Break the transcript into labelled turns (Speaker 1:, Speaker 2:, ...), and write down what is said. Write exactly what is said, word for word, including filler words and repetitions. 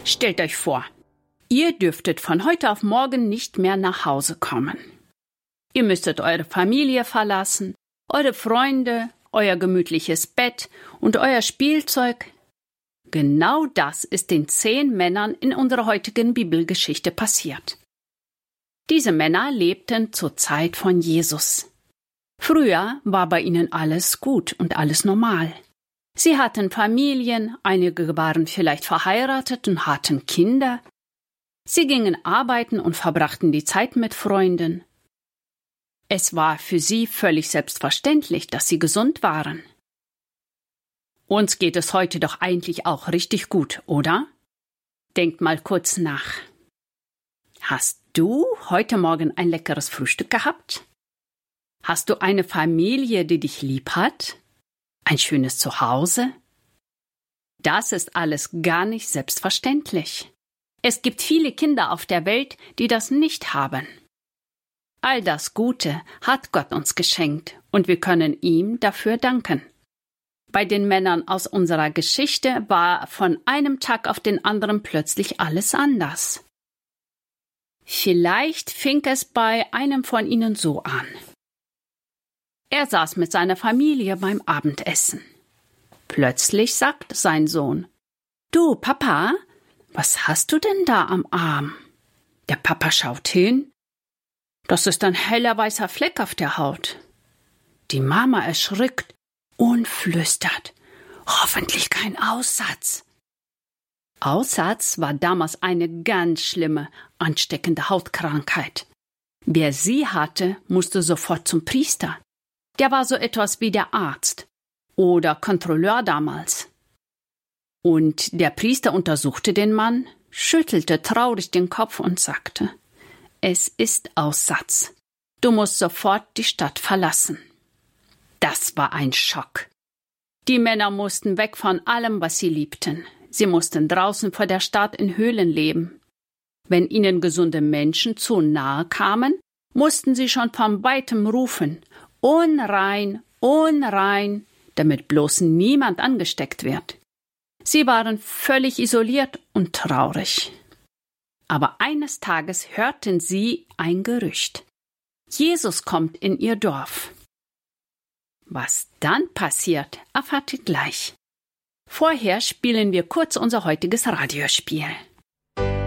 Speaker 1: Stellt euch vor, ihr dürftet von heute auf morgen nicht mehr nach Hause kommen. Ihr müsstet eure Familie verlassen, eure Freunde, euer gemütliches Bett und euer Spielzeug. Genau das ist den zehn Männern in unserer heutigen Bibelgeschichte passiert. Diese Männer lebten zur Zeit von Jesus. Früher war bei ihnen alles gut und alles normal. Sie hatten Familien, einige waren vielleicht verheiratet und hatten Kinder. Sie gingen arbeiten und verbrachten die Zeit mit Freunden. Es war für sie völlig selbstverständlich, dass sie gesund waren. Uns geht es heute doch eigentlich auch richtig gut, oder? Denkt mal kurz nach. Hast du heute Morgen ein leckeres Frühstück gehabt? Hast du eine Familie, die dich lieb hat? Ein schönes Zuhause? Das ist alles gar nicht selbstverständlich. Es gibt viele Kinder auf der Welt, die das nicht haben. All das Gute hat Gott uns geschenkt und wir können ihm dafür danken. Bei den Männern aus unserer Geschichte war von einem Tag auf den anderen plötzlich alles anders. Vielleicht fing es bei einem von ihnen so an. Er saß mit seiner Familie beim Abendessen. Plötzlich sagt sein Sohn: »Du, Papa, was hast du denn da am Arm?« Der Papa schaut hin. Das ist ein heller weißer Fleck auf der Haut. Die Mama erschrickt und flüstert: »Hoffentlich kein Aussatz.« Aussatz war damals eine ganz schlimme, ansteckende Hautkrankheit. Wer sie hatte, musste sofort zum Priester. Der war so etwas wie der Arzt oder Kontrolleur damals. Und der Priester untersuchte den Mann, schüttelte traurig den Kopf und sagte: »Es ist Aussatz. Du musst sofort die Stadt verlassen.« Das war ein Schock. Die Männer mussten weg von allem, was sie liebten. Sie mussten draußen vor der Stadt in Höhlen leben. Wenn ihnen gesunde Menschen zu nahe kamen, mussten sie schon von weitem rufen: »Unrein, unrein«, damit bloß niemand angesteckt wird. Sie waren völlig isoliert und traurig. Aber eines Tages hörten sie ein Gerücht. Jesus kommt in ihr Dorf. Was dann passiert, erfahrt ihr gleich. Vorher spielen wir kurz unser heutiges Radiospiel.